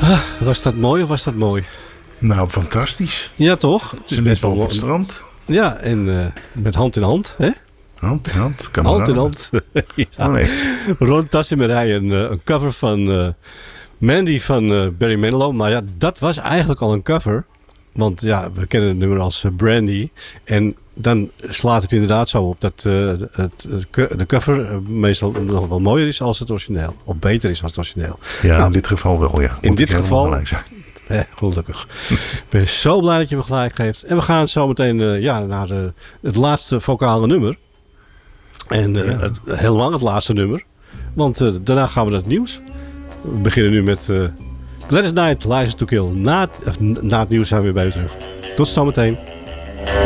Was dat mooi of was dat mooi? Nou, fantastisch. Ja, toch? Het is best wel op het strand. Ja, en met hand in hand, hè? Hand in hand. Hand in hand. Ja. Oh, nee. Ron Tassemerij, een cover van Mandy van Barry Manilow. Maar ja, dat was eigenlijk al een cover. Want ja, we kennen het nummer als Brandy. En dan slaat het inderdaad zo op dat de cover meestal nog wel mooier is als het origineel. Of beter is als het origineel. Ja, nou, in dit geval wel, ja. In dit geval... Gelukkig. Ik ben zo blij dat je me gelijk geeft. En we gaan zo meteen naar het laatste vocale nummer. En helemaal het laatste nummer. Want daarna gaan we naar het nieuws. We beginnen nu met Gladys Knight, License to Kill. Na het nieuws zijn we weer bij u terug. Tot zometeen.